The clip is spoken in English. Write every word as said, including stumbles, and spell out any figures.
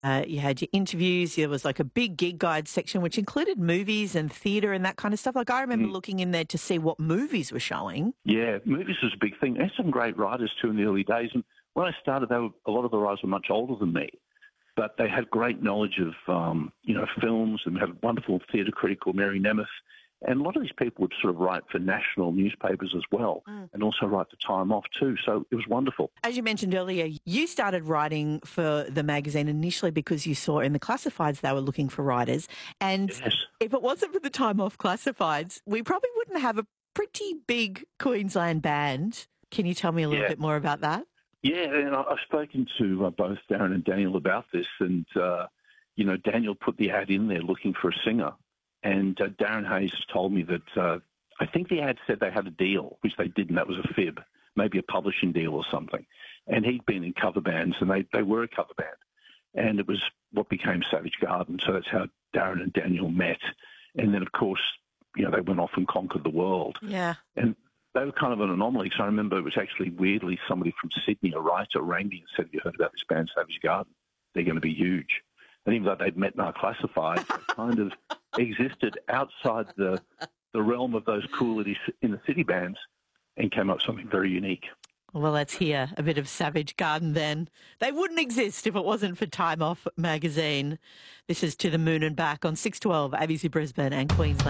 Uh, you had your interviews. There was like a big gig guide section, which included movies and theatre and that kind of stuff. Like I remember mm. looking in there to see what movies were showing. Yeah, movies was a big thing. There's some great writers too in the early days. And when I started, they were, a lot of the writers were much older than me, but they had great knowledge of, um, you know, films, and had a wonderful theatre critic called Mary Nemeth. And a lot of these people would sort of write for national newspapers as well, mm. and also write the Time Off too. So it was wonderful. As you mentioned earlier, you started writing for the magazine initially because you saw in the classifieds they were looking for writers. And yes. if it wasn't for the Time Off classifieds, we probably wouldn't have a pretty big Queensland band. Can you tell me a little yeah. bit more about that? Yeah, and I've spoken to uh, both Darren and Daniel about this. And, uh, you know, Daniel put the ad in there looking for a singer. And uh, Darren Hayes has told me that uh, I think the ad said they had a deal, which they didn't. That was a fib, maybe a publishing deal or something. And he'd been in cover bands, and they, they were a cover band. And it was what became Savage Garden. So that's how Darren and Daniel met. And then, of course, you know, they went off and conquered the world. Yeah. And they were kind of an anomaly. So I remember it was actually weirdly somebody from Sydney, a writer, rang me and said, "Have you heard about this band, Savage Garden? They're going to be huge." And even though they'd met in our classifieds, they kind of existed outside the the realm of those cool in the city bands and came up with something very unique. Well, let's hear a bit of Savage Garden then. They wouldn't exist if it wasn't for Time Off magazine. This is To the Moon and Back on six twelve A B C Brisbane and Queensland.